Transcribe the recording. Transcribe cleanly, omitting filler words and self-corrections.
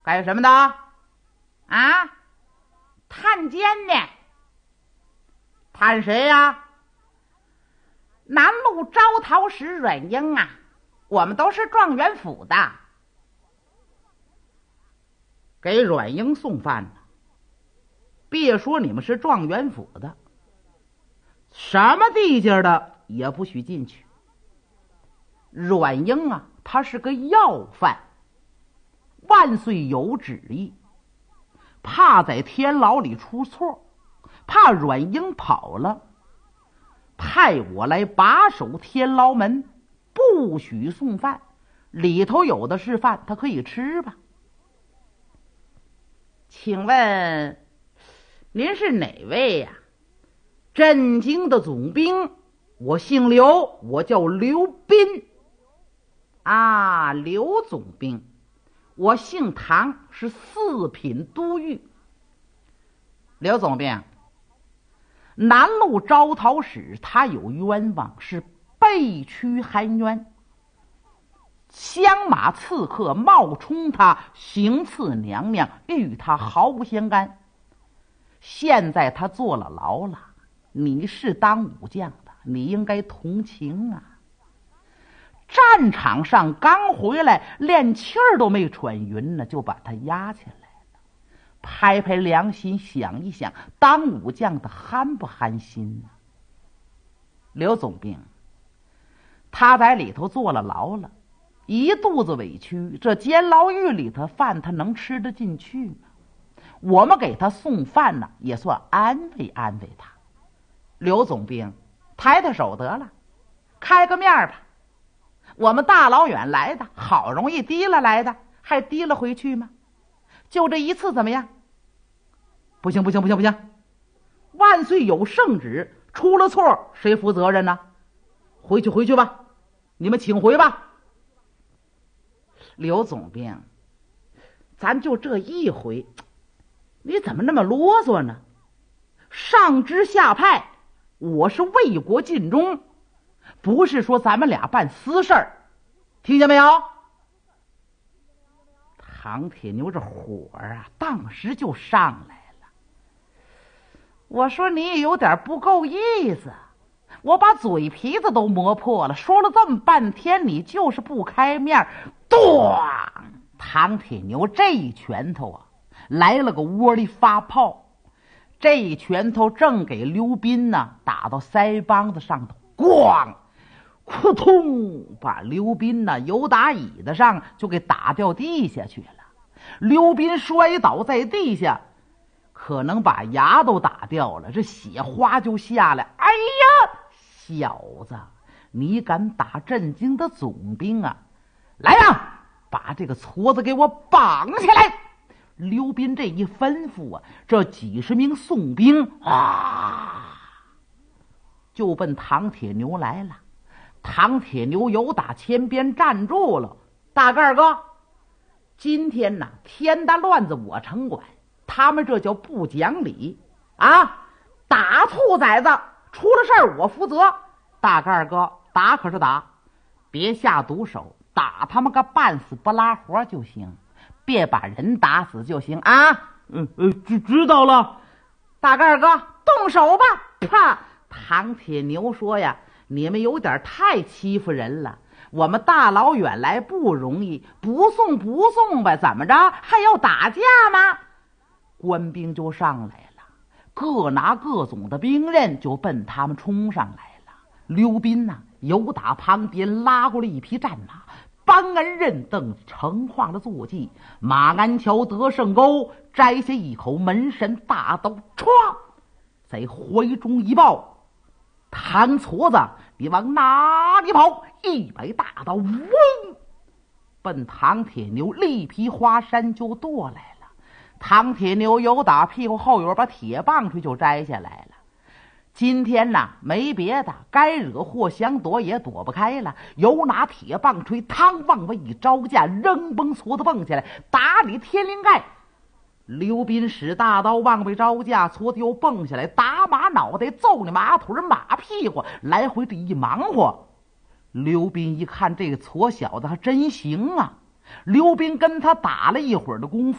干什么的？啊，探监呢。探谁呀？南路招讨使阮英啊，我们都是状元府的。给阮英送饭呢。别说你们是状元府的，什么地界的也不许进去。阮英啊，他是个要犯，万岁有旨意，怕在天牢里出错，怕阮英跑了，派我来把守天牢门，不许送饭，里头有的是饭，他可以吃吧。请问您是哪位呀？镇京的总兵，我姓刘，我叫刘斌。啊，刘总兵，我姓唐，是四品都尉。刘总兵，南路招讨使他有冤枉，是被屈含冤，相马刺客冒充他行刺娘娘，与他毫无相干。现在他坐了牢了，你是当武将的，你应该同情啊。战场上刚回来，连气儿都没喘匀呢，就把他押起来了。拍拍良心想一想，当武将的寒不寒心呢？刘总兵，他在里头坐了牢了，一肚子委屈，这监牢狱里头饭他能吃得进去吗？我们给他送饭呢，也算安慰安慰他。刘总兵，抬抬手得了，开个面吧。我们大老远来的，好容易提了来的，还提了回去吗？就这一次怎么样？不行不行不行不行！万岁有圣旨，出了错谁负责任呢？回去吧，你们请回吧。刘总兵，咱就这一回，你怎么那么啰嗦呢？上知下派，我是为国尽忠，不是说咱们俩办私事儿，听见没有？唐铁牛这火啊，当时就上来了。我说你也有点不够意思，我把嘴皮子都磨破了，说了这么半天，你就是不开面。咚！唐铁牛这一拳头啊，来了个窝里发泡，这一拳头正给刘斌呢打到腮帮子上头，咣！扑通！把刘斌呢由打椅子上就给打掉地下去了。刘斌摔倒在地下，可能把牙都打掉了，这血花就下来。哎呀，小子，你敢打镇京的总兵啊？来呀，把这个矬子给我绑起来！刘斌这一吩咐啊，这几十名宋兵啊，就奔唐铁牛来了。唐铁牛由打前边站住了，大个儿哥，今天呢天大乱子我承管，他们这叫不讲理啊！打兔崽子，出了事儿我负责。大个儿哥，打可是打，别下毒手，打他们个半死不拉活就行，别把人打死就行啊！知道了。大个儿哥，动手吧！啪！唐铁牛说呀，你们有点太欺负人了，我们大老远来不容易，不送呗，怎么着还要打架吗？官兵就上来了，各拿各种的兵刃就奔他们冲上来了。刘斌呢，由打旁边拉过了一匹战马，班安认邓城晃的坐骑，马鞍桥得胜钩，摘下一口门神大刀，唰，在怀中一抱，唐矬子，你往哪里跑？100大刀，嗡，奔唐铁牛力皮花山就剁来了。唐铁牛由打屁股后边把铁棒槌就摘下来了。今天呢没别的，该惹祸想躲也躲不开了，由拿铁棒槌汤往外一招架，扔崩矬子蹦起来，打你天灵盖。刘斌使大刀往外招架，矬子又蹦下来，打马脑袋，揍你马腿马屁股，来回这一忙活。刘斌一看这个矬小子还真行啊， 刘斌跟他打了一会儿的功夫，